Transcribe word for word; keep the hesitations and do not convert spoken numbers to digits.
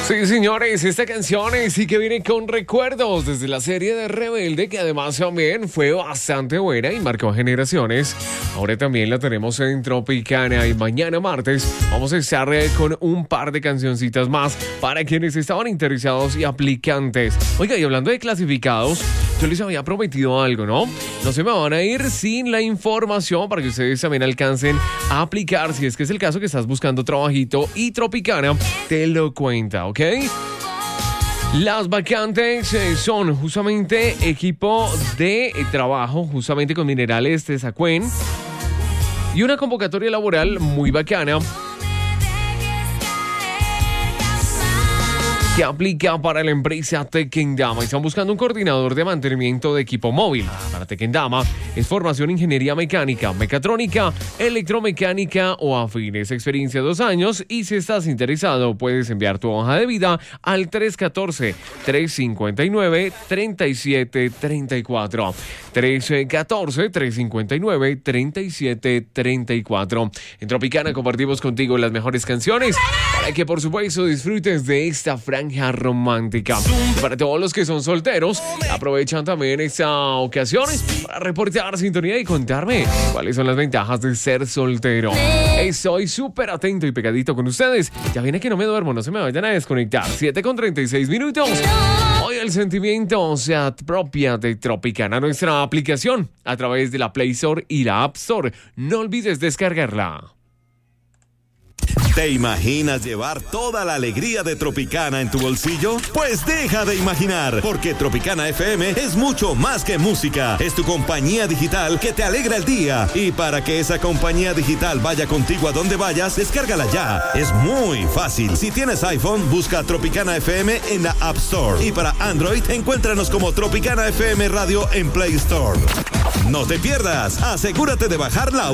Sí, señores, esta canción sí que viene con recuerdos desde la serie de Rebelde, que además también fue bastante buena y marcó generaciones. Ahora también la tenemos en Tropicana y mañana martes vamos a estar con un par de cancioncitas más para quienes estaban interesados y aplicantes. Oiga, y hablando de clasificados, yo les había prometido algo, ¿no? No se me van a ir sin la información para que ustedes también alcancen a aplicar, si es que es el caso que estás buscando trabajito, y Tropicana te lo cuenta, ¿ok? Las vacantes eh, son justamente equipo de eh, trabajo, justamente con Minerales de Sacuen, y una convocatoria laboral muy bacana que aplica para la empresa Tequendama. Están buscando un coordinador de mantenimiento de equipo móvil. Para Tequendama es formación ingeniería mecánica, mecatrónica, electromecánica o afines. Experiencia dos años, y si estás interesado puedes enviar tu hoja de vida al tres uno cuatro, tres cinco nueve, tres siete tres cuatro. tres uno cuatro, tres cinco nueve, tres siete tres cuatro. En Tropicana compartimos contigo las mejores canciones para que por supuesto disfrutes de esta franja romántica. Para todos los que son solteros, aprovechan también esta ocasión para reportar sintonía y contarme cuáles son las ventajas de ser soltero. Estoy súper atento y pegadito con ustedes. Ya viene que no me duermo, no se me vayan a desconectar. siete con treinta y seis minutos. Hoy el sentimiento se apropia de Tropicana, nuestra aplicación, a través de la Play Store y la App Store. No olvides descargarla. ¿Te imaginas llevar toda la alegría de Tropicana en tu bolsillo? Pues deja de imaginar, porque Tropicana F M es mucho más que música. Es tu compañía digital que te alegra el día. Y para que esa compañía digital vaya contigo a donde vayas, descárgala ya. Es muy fácil. Si tienes iPhone, busca Tropicana F M en la App Store. Y para Android, encuéntranos como Tropicana F M Radio en Play Store. No te pierdas. Asegúrate de bajar la